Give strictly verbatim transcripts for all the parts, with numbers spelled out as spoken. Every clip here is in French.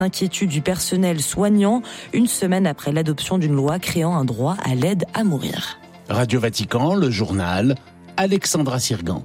Inquiétude du personnel soignant, une semaine après l'adoption d'une loi créant un droit à l'aide à mourir. Radio Vatican, le journal, Alexandra Sirgan.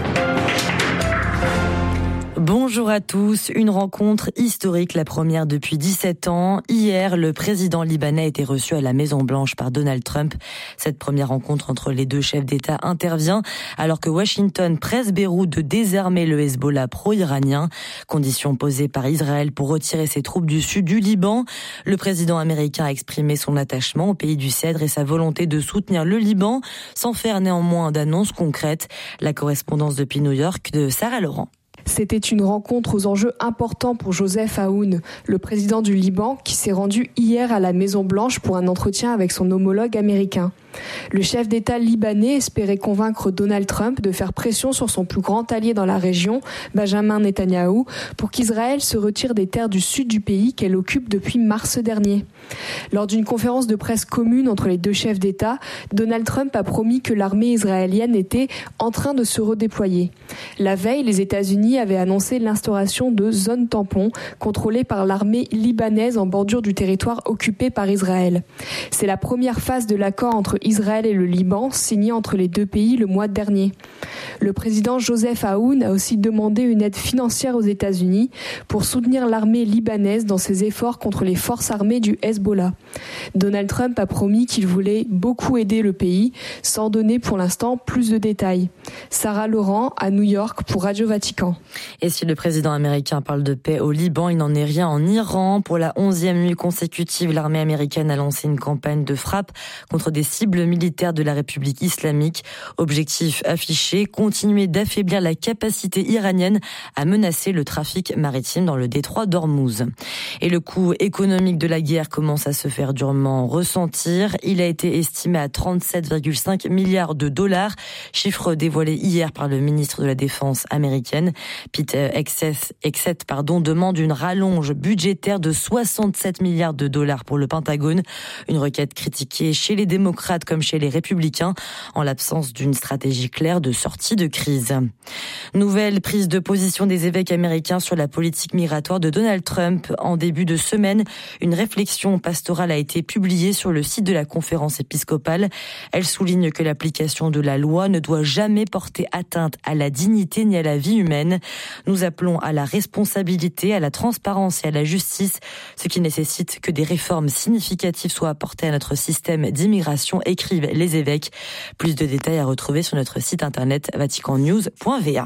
Bonjour à tous. Une rencontre historique, la première depuis dix-sept ans. Hier, le président libanais a été reçu à la Maison-Blanche par Donald Trump. Cette première rencontre entre les deux chefs d'État intervient alors que Washington presse Beyrouth de désarmer le Hezbollah pro-iranien. Condition posée par Israël pour retirer ses troupes du sud du Liban. Le président américain a exprimé son attachement au pays du Cèdre et sa volonté de soutenir le Liban, sans faire néanmoins d'annonces concrètes. La correspondance depuis New York de Sarah Laurent. C'était une rencontre aux enjeux importants pour Joseph Aoun, le président du Liban, qui s'est rendu hier à la Maison-Blanche pour un entretien avec son homologue américain. Le chef d'État libanais espérait convaincre Donald Trump de faire pression sur son plus grand allié dans la région, Benjamin Netanyahou, pour qu'Israël se retire des terres du sud du pays qu'elle occupe depuis mars dernier. Lors d'une conférence de presse commune entre les deux chefs d'État, Donald Trump a promis que l'armée israélienne était en train de se redéployer. La veille, les États-Unis avaient annoncé l'instauration de zones tampons contrôlées par l'armée libanaise en bordure du territoire occupé par Israël. C'est la première phase de l'accord entre Israël et le Liban, signé entre les deux pays le mois dernier. Le président Joseph Aoun a aussi demandé une aide financière aux États-Unis pour soutenir l'armée libanaise dans ses efforts contre les forces armées du Hezbollah. Donald Trump a promis qu'il voulait beaucoup aider le pays, sans donner pour l'instant plus de détails. Sarah Laurent à New York pour Radio Vatican. Et si le président américain parle de paix au Liban, il n'en est rien en Iran. Pour la onzième nuit consécutive, l'armée américaine a lancé une campagne de frappe contre des cibles militaires de la République islamique. Objectif affiché, continuer d'affaiblir la capacité iranienne à menacer le trafic maritime dans le détroit d'Ormuz. Et le coût économique de la guerre commence à se faire durement ressentir. Il a été estimé à trente-sept virgule cinq milliards de dollars, chiffre dévoilé hier par le ministre de la Défense américaine. Peter Hegseth pardon, demande une rallonge budgétaire de soixante-sept milliards de dollars pour le Pentagone, une requête critiquée chez les démocrates comme chez les républicains, en l'absence d'une stratégie claire de sortie de crise. Nouvelle prise de position des évêques américains sur la politique migratoire de Donald Trump. En début de semaine, une réflexion pastorale a été publiée sur le site de la conférence épiscopale. Elle souligne que l'application de la loi ne doit jamais porter atteinte à la dignité ni à la vie humaine. Nous appelons à la responsabilité, à la transparence et à la justice, ce qui nécessite que des réformes significatives soient apportées à notre système d'immigration, écrivent les évêques. Plus de détails à retrouver sur notre site internet vatican news point v a.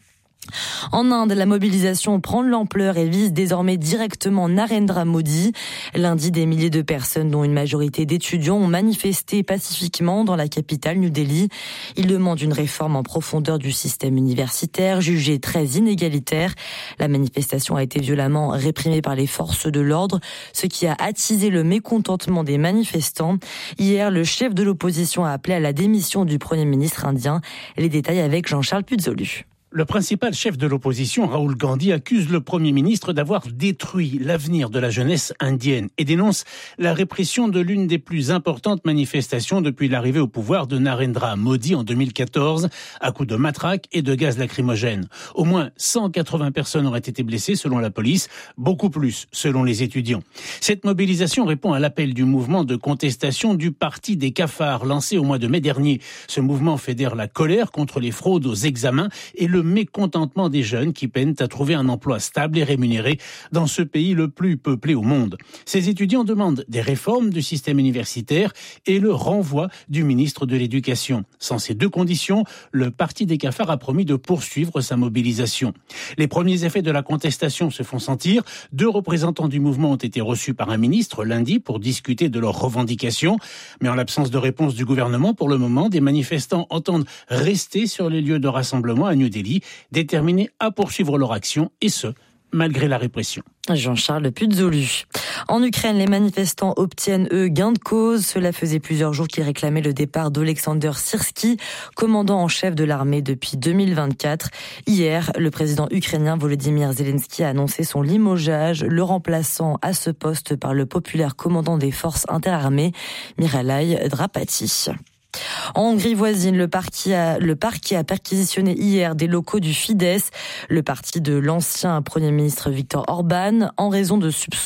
En Inde, la mobilisation prend de l'ampleur et vise désormais directement Narendra Modi. Lundi, des milliers de personnes, dont une majorité d'étudiants, ont manifesté pacifiquement dans la capitale, New Delhi. Ils demandent une réforme en profondeur du système universitaire, jugé très inégalitaire. La manifestation a été violemment réprimée par les forces de l'ordre, ce qui a attisé le mécontentement des manifestants. Hier, le chef de l'opposition a appelé à la démission du Premier ministre indien. Les détails avec Jean-Charles Puzolu. Le principal chef de l'opposition, Rahul Gandhi, accuse le Premier ministre d'avoir détruit l'avenir de la jeunesse indienne et dénonce la répression de l'une des plus importantes manifestations depuis l'arrivée au pouvoir de Narendra Modi en deux mille quatorze, à coups de matraque et de gaz lacrymogène. Au moins cent quatre-vingts personnes auraient été blessées selon la police, beaucoup plus selon les étudiants. Cette mobilisation répond à l'appel du mouvement de contestation du Parti des cafards, lancé au mois de mai dernier. Ce mouvement fédère la colère contre les fraudes aux examens et le mécontentement des jeunes qui peinent à trouver un emploi stable et rémunéré dans ce pays le plus peuplé au monde. Ces étudiants demandent des réformes du système universitaire et le renvoi du ministre de l'Éducation. Sans ces deux conditions, le Parti des cafards a promis de poursuivre sa mobilisation. Les premiers effets de la contestation se font sentir. Deux représentants du mouvement ont été reçus par un ministre lundi pour discuter de leurs revendications. Mais en l'absence de réponse du gouvernement, pour le moment, des manifestants entendent rester sur les lieux de rassemblement à New Delhi, déterminés à poursuivre leur action, et ce, malgré la répression. Jean-Charles Puzolu. En Ukraine, les manifestants obtiennent, eux, gain de cause. Cela faisait plusieurs jours qu'ils réclamaient le départ d'Olexander Syrski, commandant en chef de l'armée depuis deux mille vingt-quatre. Hier, le président ukrainien Volodymyr Zelensky a annoncé son limogeage, le remplaçant à ce poste par le populaire commandant des forces interarmées, Miralai Drapati. En Hongrie voisine, le parquet a, le parquet a perquisitionné hier des locaux du Fidesz, le parti de l'ancien Premier ministre Viktor Orban, en raison de soupçons